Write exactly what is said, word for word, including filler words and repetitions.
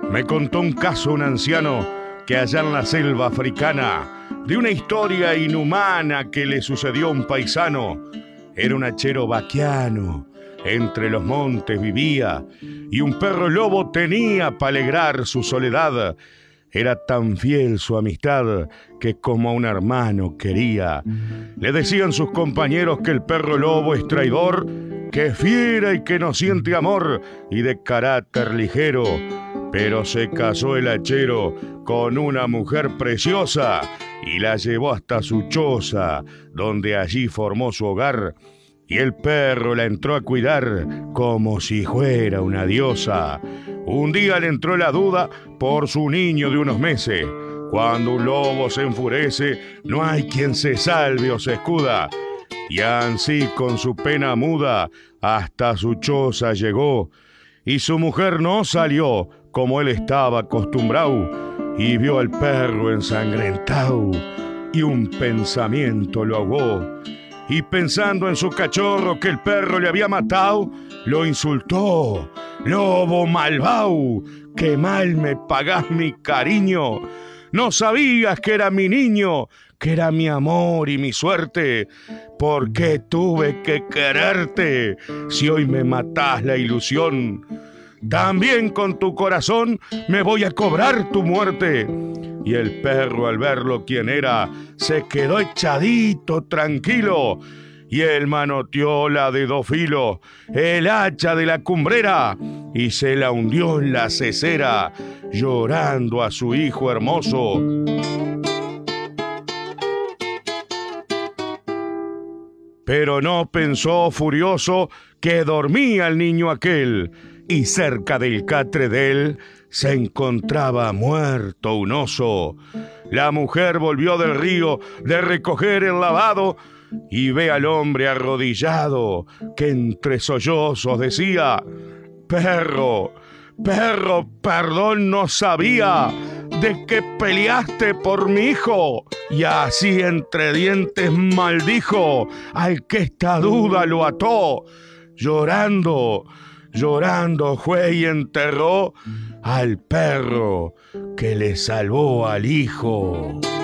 Me contó un caso un anciano que allá en la selva africana, de una historia inhumana que le sucedió a un paisano. Era un hachero vaquiano, entre los montes vivía, y un perro lobo tenía para alegrar su soledad. Era tan fiel su amistad que como a un hermano quería. Le decían sus compañeros que el perro lobo es traidor, que es fiera y que no siente amor y de carácter ligero. Pero se casó el hachero con una mujer preciosa y la llevó hasta su choza, donde allí formó su hogar. Y el perro la entró a cuidar como si fuera una diosa. Un día le entró la duda por su niño de unos meses. Cuando un lobo se enfurece, no hay quien se salve o se escuda. Y ansí con su pena muda hasta su choza llegó. Y su mujer no salió como él estaba acostumbrado, y vio al perro ensangrentado, y un pensamiento lo ahogó. Y pensando en su cachorro que el perro le había matado, lo insultó: «Lobo malvado, qué mal me pagás mi cariño. No sabías que era mi niño, que era mi amor y mi suerte. ¿Por qué tuve que quererte si hoy me matás la ilusión? También con tu corazón me voy a cobrar tu muerte». Y el perro, al verlo quién era, se quedó echadito tranquilo, y él manoteó la de dos filos, el hacha de la cumbrera, y se la hundió en la cesera, llorando a su hijo hermoso. Pero no pensó furioso que dormía el niño aquel, y cerca del catre de él se encontraba muerto un oso. La mujer volvió del río de recoger el lavado y ve al hombre arrodillado que entre sollozos decía: «Perro, perro, perdón no sabía de que peleaste por mi hijo». Y así entre dientes maldijo al que esta duda lo ató. Llorando, llorando fue y enterró al perro que le salvó al hijo.